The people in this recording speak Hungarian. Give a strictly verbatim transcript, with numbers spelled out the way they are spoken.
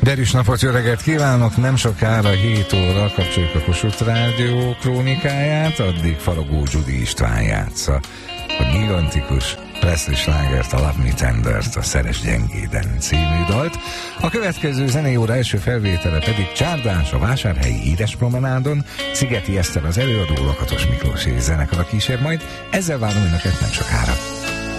Derűs napot, jó reggelt kívánok! Nem sokára hét óra kapcsoljuk a Kossuth Rádió krónikáját, addig Faragó Judy István játsza a gigantikus Presley slágert, a Love Me Tendert, a Szeres gyengéden című dalt. A következő zenei óra első felvétele pedig Csárdás a Vásárhelyi Édes Promenádon, Szigeti Eszter az előadó, Lakatos Miklós és zenekar a kísér majd. Ezzel várom önöket nem sokára.